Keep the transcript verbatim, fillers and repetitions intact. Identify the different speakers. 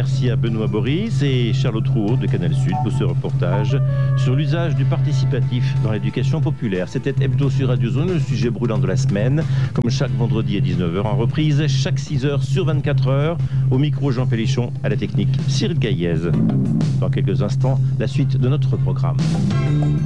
Speaker 1: merci à Benoît Boris et Charlotte Rouault de Canal Sud pour ce reportage sur l'usage du participatif dans l'éducation populaire. C'était Hebdo sur Radio Zone, le sujet brûlant de la semaine, comme chaque vendredi à dix-neuf heures en reprise, chaque six heures sur vingt-quatre heures. Au micro, Jean Pélichon, à la technique, Cyril Gaillez. Dans quelques instants, la suite de notre programme.